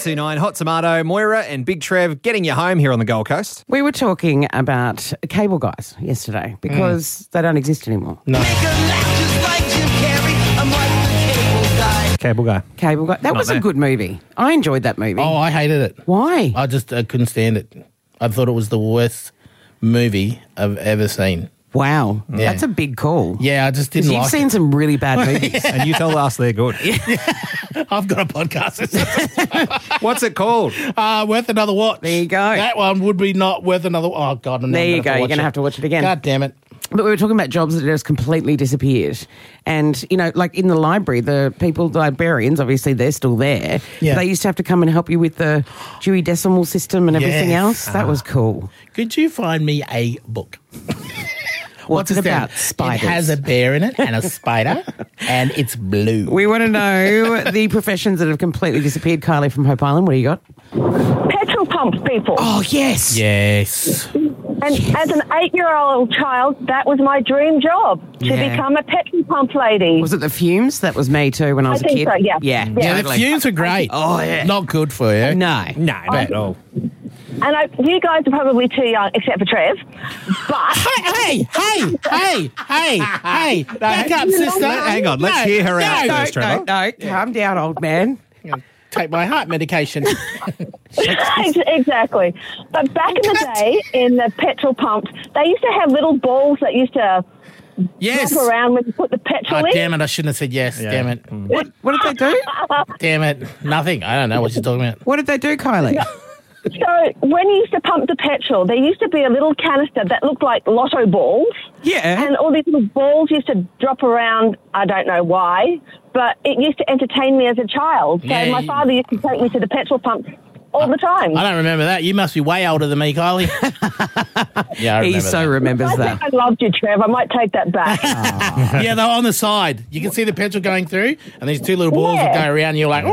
1029 Hot Tomato, Moira and Big Trev getting you home here on the Gold Coast. We were talking about cable guys yesterday because they don't exist anymore. No. Cable guy. Cable guy. That was a good movie. I enjoyed that movie. Oh, I hated it. Why? I couldn't stand it. I thought it was the worst movie I've ever seen. Wow. Yeah. That's a big call. Yeah, I just didn't like it. You've seen some really bad movies. And you told us they're good. I've got a podcast. What's it called? Worth Another Watch. There you go. That one would be not worth another. Oh God! There you go. You're going to have to watch it again. God damn it! But we were talking about jobs that just completely disappeared. And, you know, like in the library, the librarians, obviously they're still there. Yeah. They used to have to come and help you with the Dewey Decimal System and everything Yes. else. That was cool. Could you find me a book? What's it about? It Spiders. has a bear in it and a spider, and it's blue. We want to know the professions that have completely disappeared. Kylie from Hope Island, what do you got? Petrol pump people. Oh, yes. Yes. And as an 8-year-old child, that was my dream job, to Yeah. become a petrol pump lady. Was it the fumes? That was me too when I was a think kid. so, yeah. Yeah, Yeah, the totally. fumes are great. Oh, yeah. Not good for you. No. No, not at all. And you guys are probably too young, except for Trev. But Hey! Back up, sister. Hang on, let's hear her out No, first, Trevor. no. Calm down, old man. Take my heart medication. exactly. But back in the day, in the petrol pumps, they used to have little balls that used to Yes. drop around when you put the petrol Oh, in. damn it. I shouldn't have said yes. Yeah. Damn it. What did they do? Damn it. Nothing. I don't know what you're talking about. What did they do, Kylie? So when you used to pump the petrol, there used to be a little canister that looked like lotto balls. Yeah. And all these little balls used to drop around. I don't know why, but it used to entertain me as a child. So Yeah, my father used to take me to the petrol pump all the time. I don't remember that. You must be way older than me, Kylie. Yeah, I remember He so that. remembers I that. think I loved you, Trev. I might take that back. Yeah, they're on the side. You can see the petrol going through, and these two little balls that Yeah. go around, and you're like,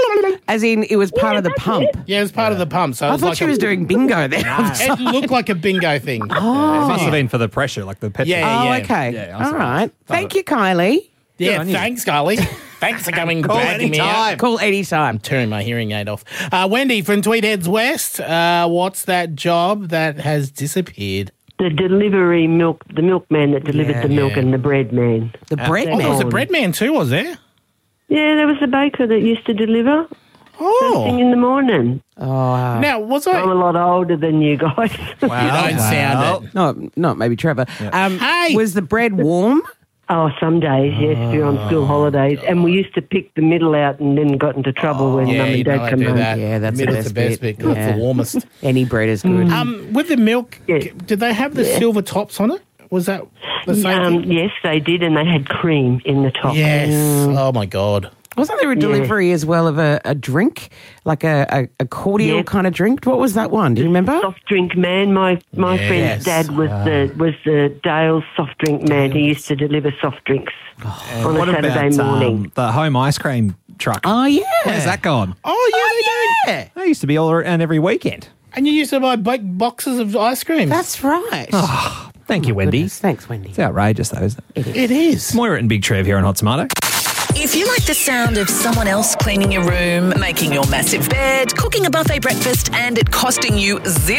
As in, it was part of the that's pump. it. yeah, it was part of the pump. So it I was thought like she was doing bingo there. It looked like a bingo thing. It must have been for the pressure, like the petrol. Yeah. Oh, okay. Yeah, I'm All sorry. right. Thank you, Kylie. Yeah, on you. thanks, Kylie. Thanks for coming Call dragging me out. anytime. Call anytime. Turning my hearing aid off. Wendy from Tweedheads West, what's that job that has disappeared? The delivery milk, the milkman that delivered the milk Yeah. and the bread man. The bread Oh, there was a man. bread man too, was there? Yeah, there was a baker that used to deliver first thing Oh. in the morning. Now, was I... I'm a lot older than you guys. You don't sound it. No, not maybe Trevor. Hey! Was the bread warm? Oh, some days, yes, during school holidays. And we used to pick the middle out and then got into trouble when Yeah, Mum you and know Dad I come do home. that. Yeah, that's the Middle's best bit. 'cause it's Yeah. the warmest. Any bread is good. With the milk, Yeah. did they have the silver tops on it? Was that the same thing? Yes, they did, and they had cream in the top. Yes. Oh, my God. Wasn't there a delivery as well of a drink, like a cordial Yeah. kind of drink? What was that one? Do you remember? Soft drink man. My Yes. friend's dad was the Dale's soft drink man. He used to deliver soft drinks on a What Saturday about morning. the home ice cream truck? Oh, yeah. Where's that gone? Oh, yeah, they do. They used to be all around every weekend. And you used to buy big boxes of ice cream. That's right. Thank you, Wendy. Goodness. Thanks, Wendy. It's outrageous, though, isn't it? It is. Moira and Big Trev here on Hot Tomato. If you like the sound of someone else cleaning your room, making your massive bed, cooking a buffet breakfast, and it costing you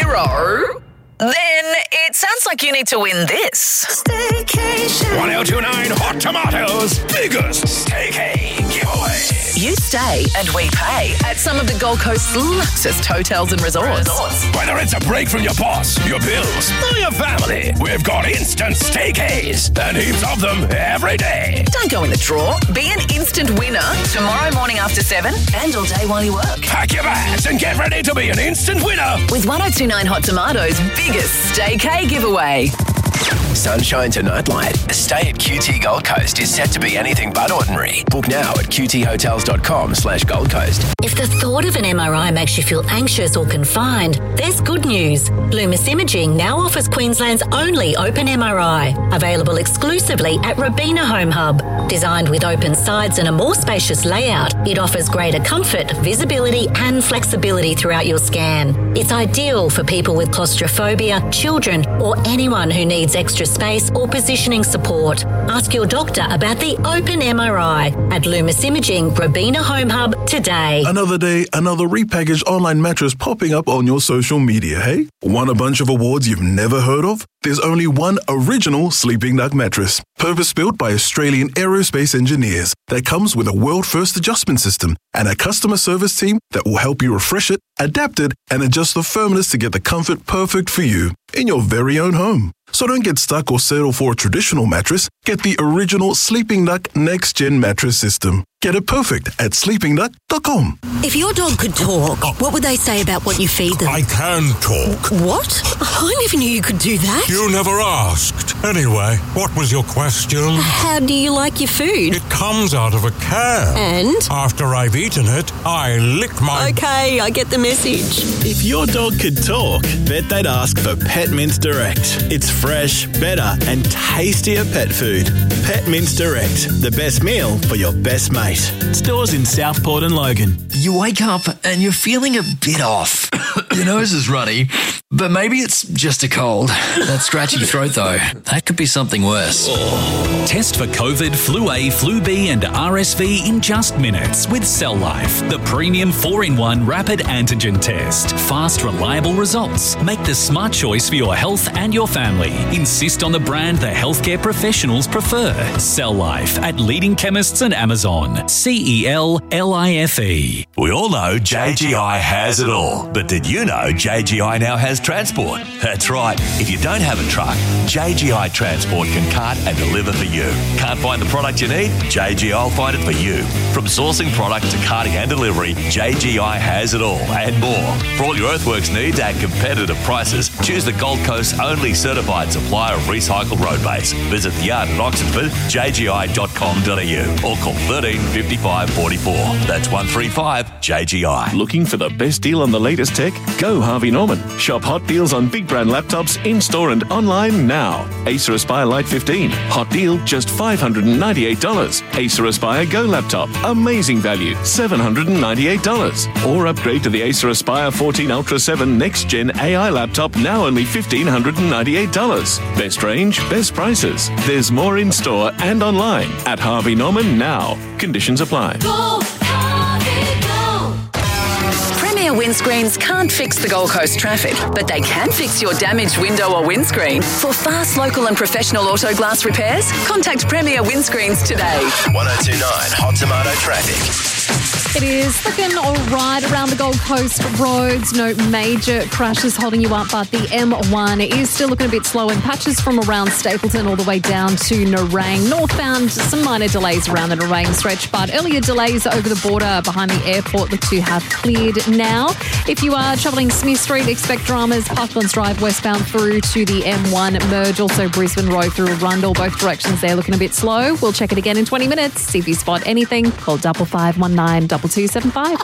$0, then it sounds like you need to win this. Staycation. 1029 Hot Tomatoes' biggest staycay giveaway. You stay and we pay at some of the Gold Coast's luxury hotels and resorts. Whether it's a break from your boss, your bills, or your family, we've got instant staycays and heaps of them every day. Don't go in the draw. Be an instant winner tomorrow morning after 7 and all day while you work. Pack your bags and get ready to be an instant winner. With 1029 Hot Tomatoes' biggest staycay giveaway. Sunshine to nightlight. A stay at QT Gold Coast is set to be anything but ordinary. Book now at qthotels.com/Gold Coast. If the thought of an MRI makes you feel anxious or confined, there's good news. Loomis Imaging now offers Queensland's only open MRI, available exclusively at Robina Home Hub. Designed with open sides and a more spacious layout, it offers greater comfort, visibility and flexibility throughout your scan. It's ideal for people with claustrophobia, children or anyone who needs extra extra space or positioning support. Ask your doctor about the Open MRI at Loomis Imaging, Robina Home Hub today. Another day, another repackaged online mattress popping up on your social media, hey? Want a bunch of awards you've never heard of? There's only one original Sleeping Duck mattress, purpose-built by Australian aerospace engineers, that comes with a world-first adjustment system and a customer service team that will help you refresh it, adapt it, and adjust the firmness to get the comfort perfect for you in your very own home. So don't get stuck or settle for a traditional mattress. Get the original Sleeping Duck Next Gen mattress system. Get it perfect at sleepingduck.com. If your dog could talk, what would they say about what you feed them? I can talk. What? I never knew you could do that. You never asked. Anyway, what was your question? How do you like your food? It comes out of a can. And? After I've eaten it, I lick my... Okay, I get the message. If your dog could talk, bet they'd ask for Pet Mince Direct. It's fresh, better and tastier pet food. Pet Mince Direct, the best meal for your best mate. Stores in Southport and Logan. You wake up and you're feeling a bit off. Your nose is runny, but maybe it's just a cold. That scratchy throat, though, that could be something worse. Test for COVID, Flu A, Flu B and RSV in just minutes with Cell Life, the premium 4-in-1 rapid antigen test. Fast, reliable results. Make the smart choice for your health and your family. Insist on the brand the healthcare professionals prefer. Cell Life at leading chemists and Amazon. CELLIFE. We all know JGI has it all, but did you know JGI now has transport? That's right. If you don't have a truck, JGI Transport can cart and deliver for you. Can't find the product you need? JGI will find it for you. From sourcing product to carting and delivery, JGI has it all and more. For all your earthworks needs at competitive prices, choose the Gold Coast's only certified supplier of recycled road base. Visit the yard in Oxenford, jgi.com.au or call 13 55 44. That's 135 JGI. Looking for the best deal on the latest tech? Go Harvey Norman. Shop hot deals on big brand laptops in-store and online now. Acer Aspire Lite 15. Hot deal, just $598. Acer Aspire Go laptop. Amazing value, $798. Or upgrade to the Acer Aspire 14 Ultra 7 Next Gen AI laptop, now only $1,598. Best range, best prices. There's more in-store and online at Harvey Norman now. Conditions apply. Go, Harvey, go. Premier windscreens can't fix the Gold Coast traffic, but they can fix your damaged window or windscreen. For fast, local and professional auto glass repairs, contact Premier Windscreens today. 1029 Hot Tomato Traffic. It is looking all right around the Gold Coast roads. No major crashes holding you up, but the M1 is still looking a bit slow in patches from around Stapleton all the way down to Nerang. Northbound, some minor delays around the Nerang stretch, but earlier delays over the border behind the airport look to have cleared now. If you are travelling Smith Street, expect dramas. Parklands Drive westbound through to the M1 merge. Also Brisbane Road through Arundel. Both directions there looking a bit slow. We'll check it again in 20 minutes. See if you spot anything. Call 5519 2275.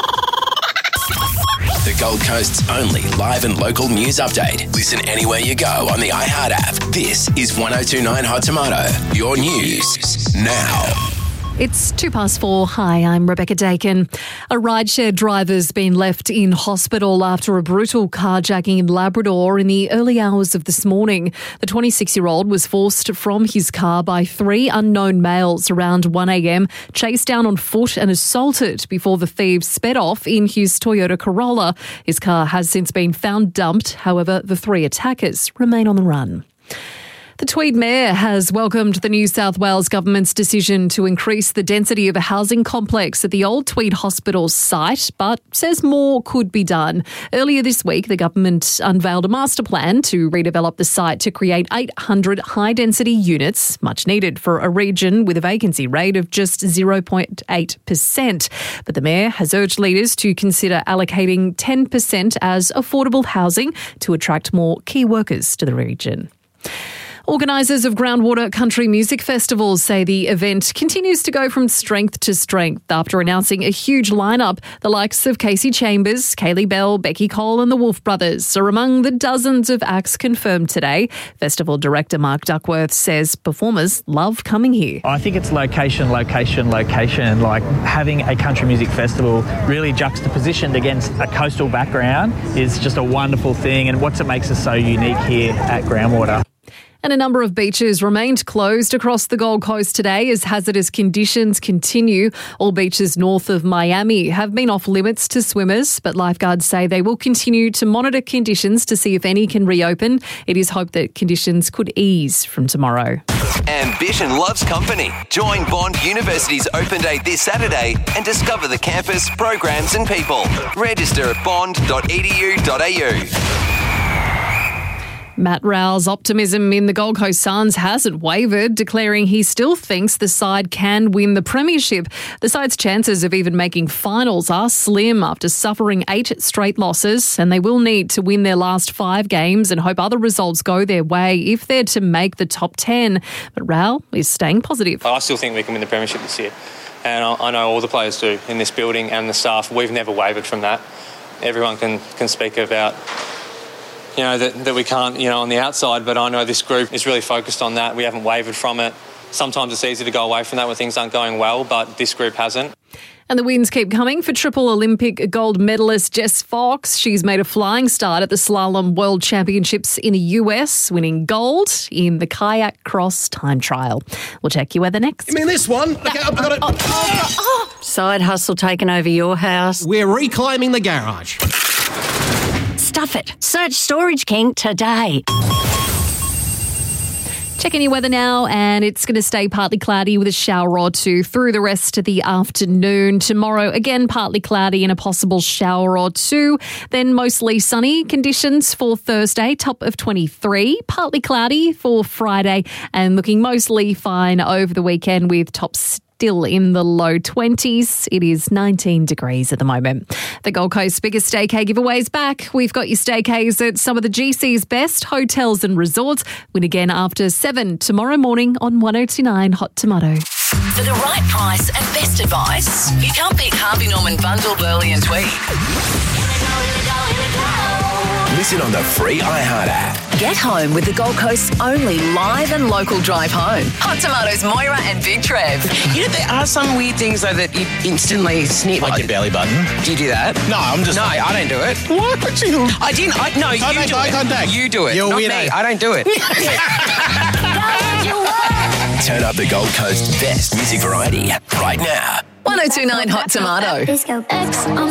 The Gold Coast's only live and local news update. Listen anywhere you go on the iHeart app. This is 1029 Hot Tomato. Your news now. It's 4:02. Hi, I'm Rebecca Dakin. A rideshare driver's been left in hospital after a brutal carjacking in Labrador in the early hours of this morning. The 26-year-old was forced from his car by three unknown males around 1 a.m, chased down on foot and assaulted before the thieves sped off in his Toyota Corolla. His car has since been found dumped. However, the three attackers remain on the run. The Tweed Mayor has welcomed the New South Wales Government's decision to increase the density of a housing complex at the old Tweed Hospital site, but says more could be done. Earlier this week, the government unveiled a master plan to redevelop the site to create 800 high-density units, much needed for a region with a vacancy rate of just 0.8%. But the Mayor has urged leaders to consider allocating 10% as affordable housing to attract more key workers to the region. Organisers of Groundwater Country Music Festivals say the event continues to go from strength to strength after announcing a huge lineup. The likes of Casey Chambers, Kaylee Bell, Becky Cole and the Wolf Brothers are among the dozens of acts confirmed today. Festival director Mark Duckworth says performers love coming here. I think it's location. Like having a country music festival really juxtapositioned against a coastal background is just a wonderful thing, and what makes us so unique here at Groundwater. And a number of beaches remained closed across the Gold Coast today as hazardous conditions continue. All beaches north of Miami have been off limits to swimmers, but lifeguards say they will continue to monitor conditions to see if any can reopen. It is hoped that conditions could ease from tomorrow. Ambition loves company. Join Bond University's Open Day this Saturday and discover the campus, programs and people. Register at bond.edu.au. Matt Rowe's optimism in the Gold Coast Suns hasn't wavered, declaring he still thinks the side can win the premiership. The side's chances of even making finals are slim after suffering 8 straight losses, and they will need to win their last 5 games and hope other results go their way if they're to make the top 10. But Rowe is staying positive. I still think we can win the premiership this year, and I know all the players do in this building and the staff. We've never wavered from that. Everyone can speak about that we can't, on the outside, but I know this group is really focused on that. We haven't wavered from it. Sometimes it's easy to go away from that when things aren't going well, but this group hasn't. And the wins keep coming for triple Olympic gold medalist Jess Fox. She's made a flying start at the Slalom World Championships in the US, winning gold in the kayak cross time trial. We'll check your weather next. You mean this one? Okay, I've got it. Side hustle taking over your house. We're reclaiming the garage. Stuff it. Search Storage King today. Checking your weather now, and it's going to stay partly cloudy with a shower or two through the rest of the afternoon. Tomorrow, again, partly cloudy and a possible shower or two. Then mostly sunny conditions for Thursday, top of 23. Partly cloudy for Friday and looking mostly fine over the weekend with tops still in the low 20s. It is 19 degrees at the moment. The Gold Coast's biggest staycay giveaways back. We've got your staycays at some of the GC's best hotels and resorts. Win again after 7 tomorrow morning on 1029 Hot Tomato. For the right price and best advice, you can't pick Harvey Norman bundled early and tweet. Listen on the free iHeart app. Get home with the Gold Coast's only live and local drive home. Hot Tomatoes, Moira and Big Trev. You know, there are some weird things, though, that you instantly snip. Like your belly button. Do you do that? No, I'm just... No, I don't do it. What? I didn't. No, you do it. Contact. You do it. You're not weird. me. I don't do it. Turn up the Gold Coast's best music variety right now. 1029 Hot Tomato.